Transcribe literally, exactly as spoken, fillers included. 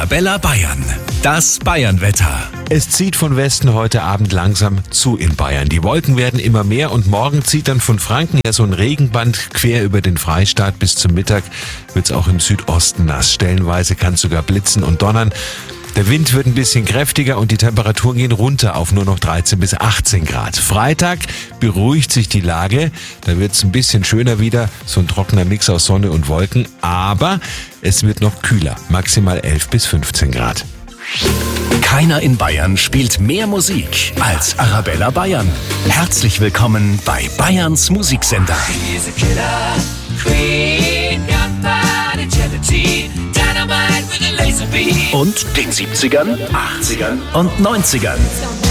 Arabella Bayern. Das Bayernwetter. Es zieht von Westen heute Abend langsam zu in Bayern. Die Wolken werden immer mehr und morgen zieht dann von Franken her so ein Regenband quer über den Freistaat. Bis zum Mittag wird's auch im Südosten nass. Stellenweise kann es sogar blitzen und donnern. Der Wind wird ein bisschen kräftiger und die Temperaturen gehen runter auf nur noch dreizehn bis achtzehn Grad. Freitag beruhigt sich die Lage, da wird es ein bisschen schöner wieder, so ein trockener Mix aus Sonne und Wolken, aber es wird noch kühler, maximal elf bis fünfzehn Grad. Keiner in Bayern spielt mehr Musik als Arabella Bayern. Herzlich willkommen bei Bayerns Musiksender. Und den siebzigern, achtzigern und neunzigern.